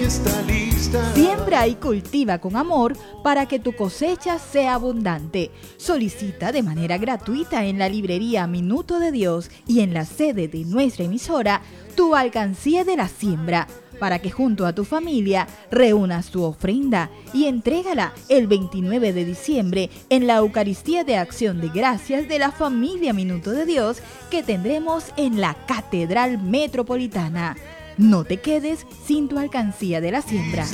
está lista. Siembra y cultiva con amor para que tu cosecha sea abundante. Solicita de manera gratuita en la librería Minuto de Dios y en la sede de nuestra emisora tu alcancía de la siembra, para que junto a tu familia reúnas tu ofrenda y entrégala el 29 de diciembre en la Eucaristía de Acción de Gracias de la familia Minuto de Dios que tendremos en la Catedral Metropolitana. No te quedes sin tu alcancía de la siembra.